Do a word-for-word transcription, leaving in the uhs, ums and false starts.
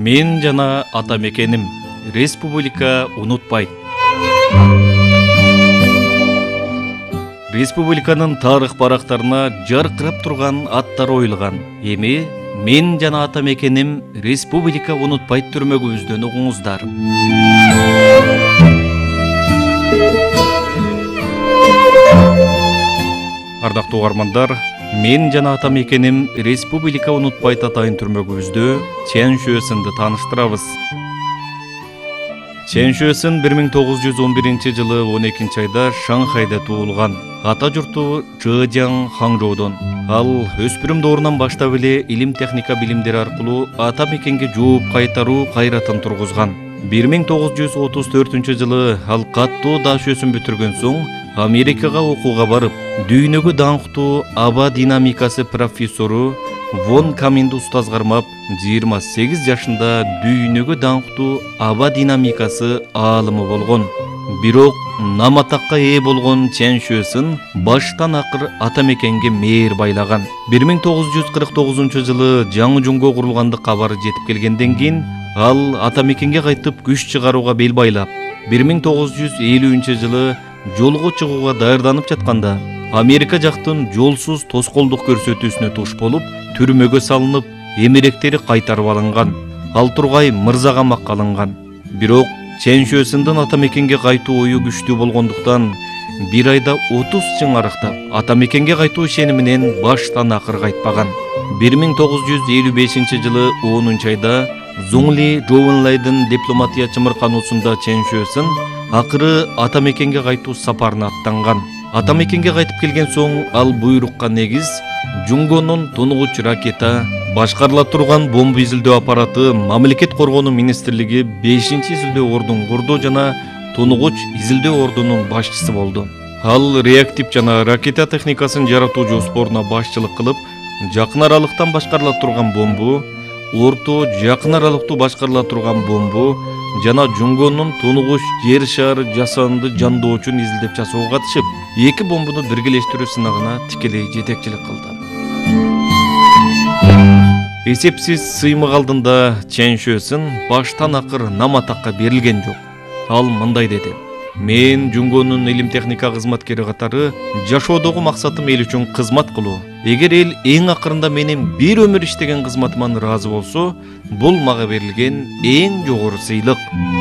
Мен жана ата мекеним республика унутпайт. Республиканын тарых барактарына жаркырап турган аттар оюлган. Эми мен жана ата мекеним республика унутпайт түрмөгүбүздөн угуңуздар. Ардактуу угармандар, мен жана ата мекеним республика унутпайт атайын түрмөгүбүздө Чен Шуэсинди тааныштырабыз. Чен Шуэсин бир миң тогуз жүз он биринчи жылы он экинчи айда Шанхайда туулган. Ата журту Чжэжяң Хаңжоудон. Ал өспүрүм доорунан баштап эле илим техника билимдери аркылуу ата мекенге жооп кайтаруу кайратын тургузган. бир миң тогуз жүз отуз төртүнчү жылы ал каттуу даш өсүм бүтүргөн соң Америкага окууга барып, дүйнөгө даңктуу аба динамикасы профессору Вон Каминди устаз кармап, жыйырма сегиз жашында дүйнөгө даңктуу аба динамикасы аалымы болгон. Бирок наматакка ээ болгон Чен Шуэсин баштан акыр ата мекенге мээр байлаган. бир миң тогуз жүз кырк тогузунчу жылы жаңы жунго курулганды кабары жетип келгенден кийин ал ата мекенге кайтып күч чыгарууга бел байлап, бир миң тогуз жүз элүүнчү жылы жолго чыгууга даярданып жатканда Америка жактын жолсуз тоскоолдук көрсөтүүсүнө туш болуп, түрмөгө салынып, эмеректери кайтарып алынган. Ал тургай мырза камакка алынган. Бирок Чен Шуэсиндин ата мекенге кайтуу ою күчтүү болгондуктан бир айда отуз чың арыктап, ата мекенге кайтуу ишениминен баштан акыр кайтпаган. бир миң тогуз жүз элүү бешинчи жылы онунчу айда Зуңли Жоуэнлайдын дипломатия чымыркануусунда Чен Шуэсин акыры ата мекенге кайтуу сапарына аттанган. Ата мекенге кайтып келген соң ал буйрукка негиз Жунгонун тунугуч ракета, башкарыла турган бомба изилдөө аппараты Мамлекет коргонуу министрлиги бешинчи изилдөө ордун курду жана тунугуч изилдөө ордунун башчысы болду. Ал реактив жана ракета техникасын жаратуу жоспоруна башчылык кылып, жакын аралыктан башкарыла турган бомбу, орто жакын аралыктуу башкарыла турган бомбу жана Жунгонун тунугуч жер шары жасанды жандоочун изилдеп жасоого катышып, эки бомбуну биргелештирүү сынагына тикелей жетекчилик кылды. Эсепсиз сыймык алдында Чен Шуэсин баштан акыр наматакка берилген жок. Ал мындай деди: "Мен Жунгонун илим техника кызматкери катары жашоодогу максатым эл үчүн кызмат кылуу. Эгер эл эң акырында менин бир өмүр иштеген кызматыман ыраазы болсо, бул мага берилген эң жогору сыйлык".